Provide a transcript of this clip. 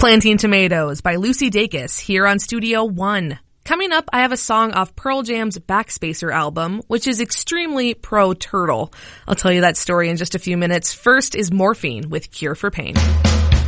Planting Tomatoes by Lucy Dacus here on Studio One. Coming up, I have a song off Pearl Jam's Backspacer album, which is extremely pro-turtle. I'll tell you that story in just a few minutes. First is Morphine with Cure for Pain.